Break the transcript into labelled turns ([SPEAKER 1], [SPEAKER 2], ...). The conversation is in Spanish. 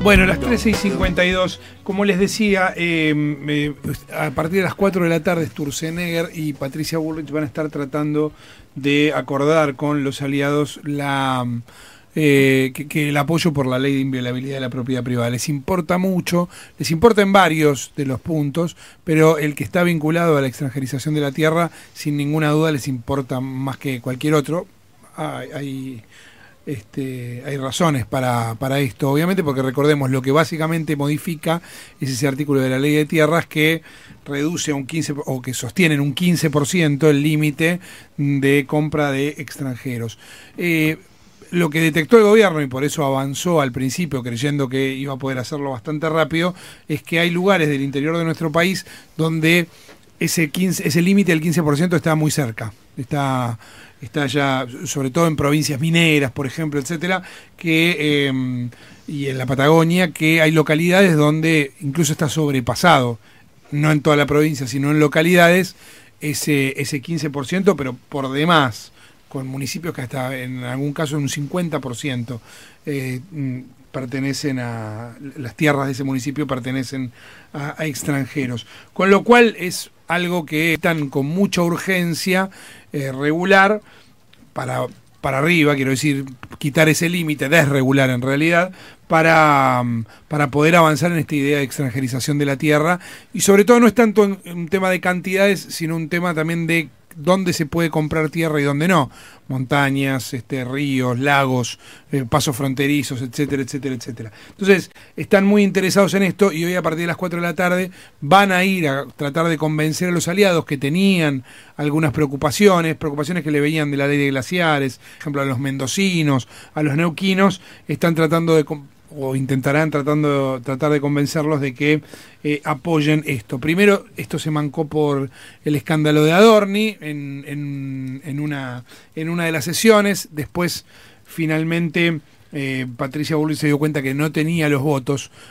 [SPEAKER 1] Bueno, las 13:52, como les decía, a partir de las 4 de la tarde Sturzenegger y Patricia Bullrich van a estar tratando de acordar con los aliados que el apoyo por la ley de inviolabilidad de la propiedad privada. Les importa mucho, les importa en varios de los puntos, pero el que está vinculado a la extranjerización de la tierra, sin ninguna duda les importa más que cualquier otro. Hay razones para esto, obviamente, porque recordemos, lo que básicamente modifica es ese artículo de la ley de tierras que reduce a un 15%, o que sostienen un 15% el límite de compra de extranjeros. Lo que detectó el gobierno, y por eso avanzó al principio creyendo que iba a poder hacerlo bastante rápido, es que hay lugares del interior de nuestro país donde ese límite del 15% está muy cerca. Está ya, sobre todo en provincias mineras, por ejemplo, etcétera, y en la Patagonia, que hay localidades donde incluso está sobrepasado, no en toda la provincia, sino en localidades, ese 15%, pero por demás, con municipios que hasta en algún caso en un 50% pertenecen a las tierras de ese municipio, pertenecen a extranjeros, con lo cual es algo que están con mucha urgencia regular para arriba, quiero decir, quitar ese límite, desregular en realidad, para poder avanzar en esta idea de extranjerización de la tierra, y sobre todo no es tanto un tema de cantidades, sino un tema también de dónde se puede comprar tierra y dónde no, montañas, ríos, lagos, pasos fronterizos, etcétera, etcétera, etcétera. Entonces, están muy interesados en esto, y hoy a partir de las 4 de la tarde van a ir a tratar de convencer a los aliados que tenían algunas preocupaciones que le veían de la ley de glaciares, por ejemplo, a los mendocinos, a los neuquinos, están tratando de o intentarán tratar de convencerlos de que apoyen esto. Primero, esto se mancó por el escándalo de Adorni en una de las sesiones. Después, finalmente, Patricia Bullrich se dio cuenta que no tenía los votos